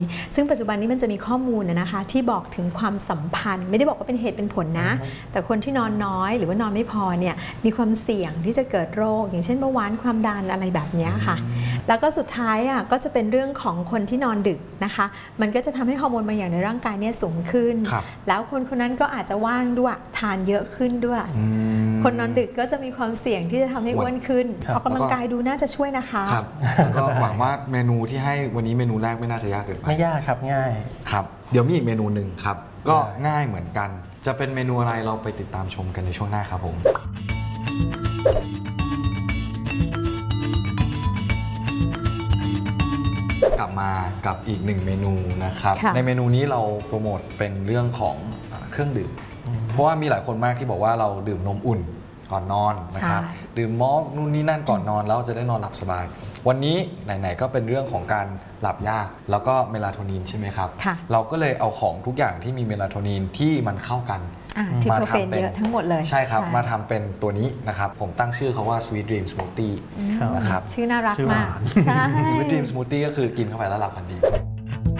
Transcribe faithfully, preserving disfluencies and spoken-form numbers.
ซึ่งปัจจุบันนี้มันจะมีข้อมูลนะคะที่บอกถึงความสัมพันธ์ไม่ได้บอกว่าเป็นเหตุเป็นผลนะแต่คนที่นอนน้อยหรือว่านอนไม่พอเนี่ยมีความเสี่ยงที่จะเกิดโรคอย่างเช่นเบาหวานความดันอะไรแบบนี้ค่ะแล้วก็สุดท้ายอ่ะก็จะเป็นเรื่องของคนที่นอนดึกนะคะมันก็จะทำให้ฮอร์โมนบางอย่างในร่างกายเนี่ยสูงขึ้นแล้วคนคนนั้นก็อาจจะว่างด้วยทานเยอะขึ้นด้วยคนนอนดึกก็จะมีความเสี่ยงที่จะทำให้อ้วนขึ้นออกกำลังกายดูน่าจะช่วยนะคะครับก็หวังว่าเมนูที่ให้วันนี้เมนูแรกไม่น่าจะยากเกินไปไม่ยากครับง่ายครับเดี๋ยวมีอีกเมนูหนึ่งครับก็ง่ายเหมือนกันจะเป็นเมนูอะไรเราไปติดตามชมกันในช่วงหน้าครับผมกลับมากับอีกหนึ่งเมนูนะครับในเมนูนี้เราโปรโมทเป็นเรื่องของเครื่องดื่มเพราะว่ามีหลายคนมากที่บอกว่าเราดื่มนมอุ่นก่อนนอนนะครับดื่มมอลต์นู่นนี่นั่นก่อนนอนแล้วจะได้นอนหลับสบายวันนี้ไหนๆก็เป็นเรื่องของการหลับยากแล้วก็เมลาโทนินใช่ไหมครับเราก็เลยเอาของทุกอย่างที่มีเมลาโทนินที่มันเข้ากันมาทำเป็นทั้งหมดเลยใช่ครับมาทำเป็นตัวนี้นะครับผมตั้งชื่อเขาว่า Sweet Dream Smoothie นะครับชื่อน่ารักมาก Sweet Dream Smoothie ก็คือกินเข้าไปแล้วหลับฝันดี